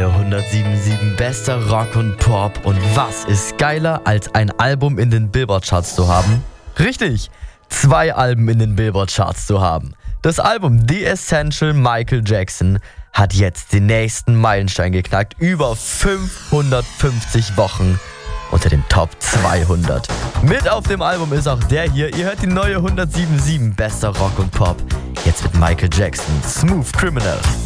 107,7 bester Rock und Pop. Und was ist geiler, als ein Album in den Billboard-Charts zu haben? Richtig, 2 Alben in den Billboard-Charts zu haben. Das Album The Essential Michael Jackson hat jetzt den nächsten Meilenstein geknackt. Über 550 Wochen unter den Top 200. Mit auf dem Album ist auch der hier. Ihr hört die neue 107,7 bester Rock und Pop. Jetzt mit Michael Jackson, Smooth Criminal.